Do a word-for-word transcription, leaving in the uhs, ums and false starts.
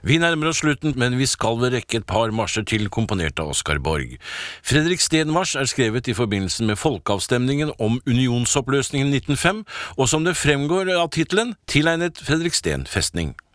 Vi nærmer oss slutten, men vi skal vel rekke et par marsjer til komponert av Oskar Borg. Fredrik Steen-marsj er skrevet i forbindelse med folkeavstemningen om unionsoppløsningen nitten null fem, og som det fremgår av titelen, tilegnet Fredrik Steen festning.